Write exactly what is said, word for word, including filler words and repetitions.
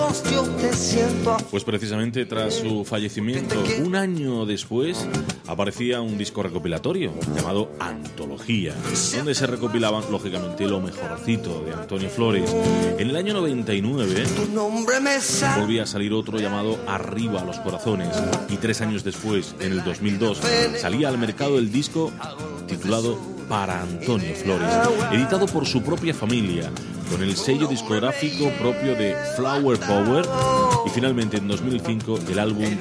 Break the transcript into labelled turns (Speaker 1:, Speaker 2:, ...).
Speaker 1: lejos yo te siento.
Speaker 2: Pues precisamente tras su fallecimiento, un año después, aparecía un disco recopilatorio llamado Antología, donde se recopilaban, lógicamente, lo mejorcito de Antonio Flores. En el año noventa y nueve volvía a salir otro llamado Arriba los Corazones, y tres años después, en el dos mil dos, salía al mercado el disco titulado Para Antonio Flores, editado por su propia familia, con el sello discográfico propio de Flower Power, y finalmente en dos mil cinco el álbum